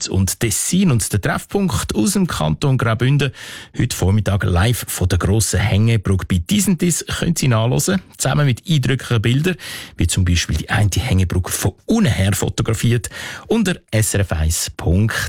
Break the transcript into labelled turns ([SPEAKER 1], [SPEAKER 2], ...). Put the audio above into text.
[SPEAKER 1] Ostschweiz und Tessin und der Treffpunkt aus dem Kanton Graubünden. Heute Vormittag live von der grossen Hängebrücke bei Disentis können Sie nachhören, zusammen mit eindrücklichen Bildern, wie zum Beispiel die eine Hängebrücke von unten her fotografiert unter srf1.ch.